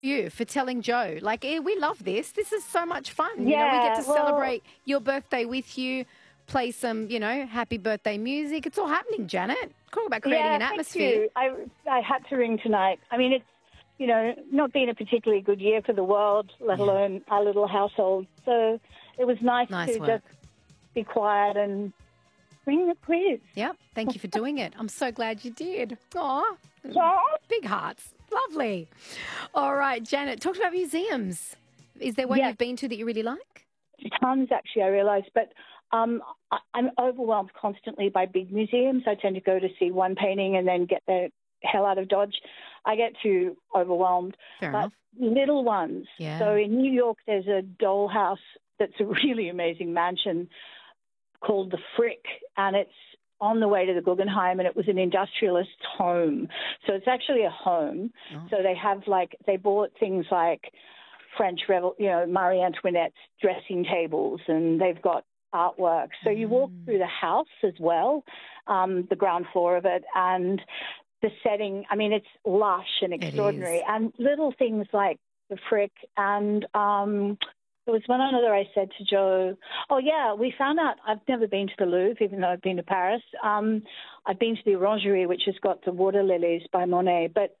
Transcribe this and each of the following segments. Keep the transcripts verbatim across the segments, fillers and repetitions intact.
you for telling Joe. Like, eh, we love this. This is so much fun. You know, we Yeah, get to well- celebrate your birthday with you, play some, you know, happy birthday music. It's all happening, Janet. Talk about creating yeah, an thank atmosphere. you. I, I had to ring tonight. I mean, it's, you know, not been a particularly good year for the world, let Yeah. alone our little household. So it was nice, Nice to work. just be quiet and bring the quiz. Yep. Thank you for doing it. I'm so glad you did. Aw. Yeah. Big hearts. Lovely. All right, Janet, talk about museums. Is there one Yes. you've been to that you really like? Tons, actually, I realise. But um, I, I'm overwhelmed constantly by big museums. I tend to go to see one painting and then get the hell out of Dodge. I get too overwhelmed. Fair but enough. little ones. Yeah. So in New York, there's a dollhouse that's a really amazing mansion called the Frick, and it's on the way to the Guggenheim, and it was an industrialist's home. So it's actually a home. Oh. So they have, like, they bought things like French Revol, you know, Marie Antoinette's dressing tables, and they've got artwork. So you walk Mm. through the house as well, um, the ground floor of it, and the setting, I mean, it's lush and It extraordinary. is. And little things like the Frick, and um, there was one other I said to Joe, oh, yeah, we found out, I've never been to the Louvre, even though I've been to Paris. Um, I've been to the Orangerie, which has got the water lilies by Monet. But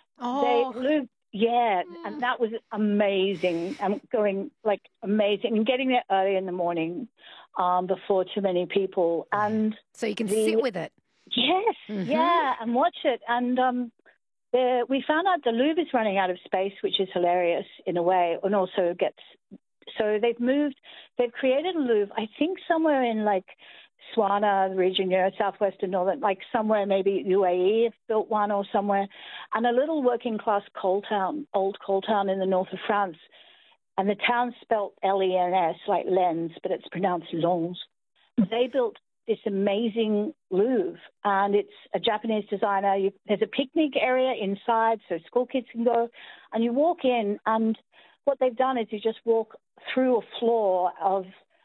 Oh, they, Louvre, yeah, and that was amazing. I'm going, like, amazing. And getting there early in the morning um, before too many people. And so you can the- sit with it. yes, Mhm. yeah, and watch it. And um, the, we found out the Louvre is running out of space, which is hilarious in a way, and also gets. So they've moved. They've created a Louvre, I think, somewhere in like Swana region, you know, southwest and northern, like somewhere maybe U A E have built one or somewhere, and a little working class coal town, old coal town in the north of France, and the town's spelt L E N S, like lens, but it's pronounced Lens. They built this amazing Louvre, and it's a Japanese designer. You, there's a picnic area inside, so school kids can go, and you walk in, and what they've done is you just walk through a floor of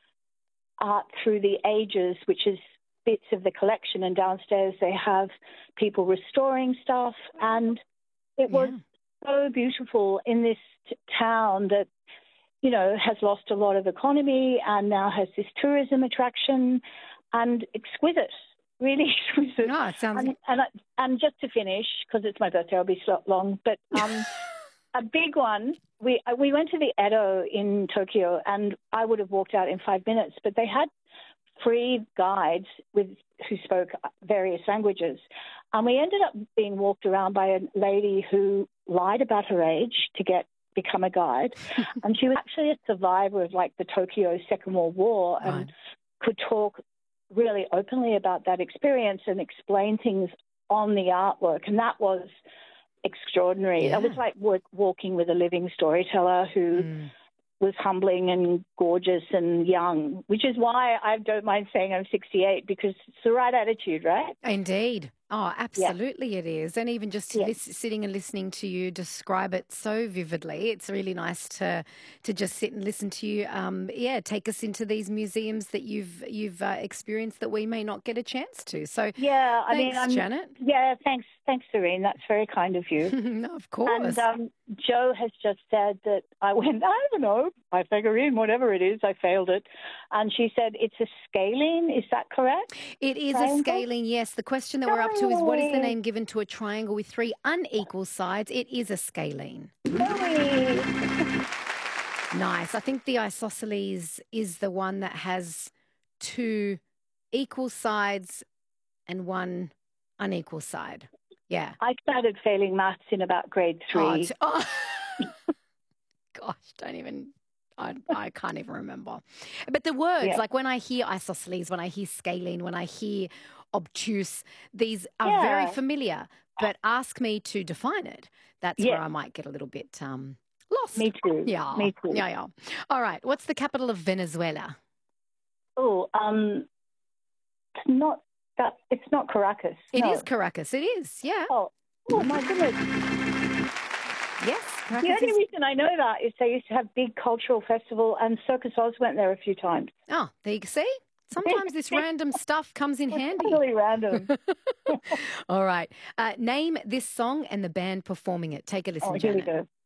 art through the ages, which is bits of the collection, and downstairs they have people restoring stuff, and it was Yeah. so beautiful in this t- town that, you know, has lost a lot of economy and now has this tourism attraction, and exquisite, really exquisite. No, it sounds. And, and, I- and just to finish, because it's my birthday, I'll be so long, but um, a big one, we uh, we went to the Edo in Tokyo, and I would have walked out in five minutes, but they had free guides with who spoke various languages. And we ended up being walked around by a lady who lied about her age to get become a guide. And she was actually a survivor of like the Tokyo Second World War and Right. could talk really openly about that experience and explain things on the artwork. And that was extraordinary. Yeah. It was like work, walking with a living storyteller who Mm. was humbling and gorgeous and young, which is why I don't mind saying I'm sixty-eight, because it's the right attitude, right? Indeed. Oh, absolutely it is. And even just to Yeah. lis- sitting and listening to you describe it so vividly, it's really nice to to just sit and listen to you. Um, yeah, take us into these museums that you've you've uh, experienced that we may not get a chance to. So, Yeah, I thanks, mean, I'm, Janet. yeah, thanks, thanks, Serene. That's very kind of you. No, of course. And um, Joe has just said that I went, I don't know, Pythagorean, whatever it is, I failed it. And she said it's a scalene. Is that correct? It is a triangle? scaling, yes. The question that we're up to is what is the Yay. name given to a triangle with three unequal sides? It is a scalene. Really? Nice. I think the isosceles is the one that has two equal sides and one unequal side. Yeah. I started failing maths in about grade Oh, three. t- oh. Gosh, don't even. I, I can't even remember. But the words, Yeah. like when I hear isosceles, when I hear scalene, when I hear obtuse, these are Yeah. very familiar. But ask me to define it. That's where Yeah. I might get a little bit um, lost. Me too. Yeah. Me too. Yeah, yeah. All right. What's the capital of Venezuela? Oh, um, it's not that. It's not Caracas. It no. is Caracas. It is. Yeah. Oh, oh my goodness. Yes. The Caracas only is. reason I know that is they used to have big cultural festival, and Circus Oz went there a few times. Oh, there you see. Sometimes this random stuff comes in handy. Totally random. All right. Uh, name this song and the band performing it. Take a listen, Oh, here we Janet. go.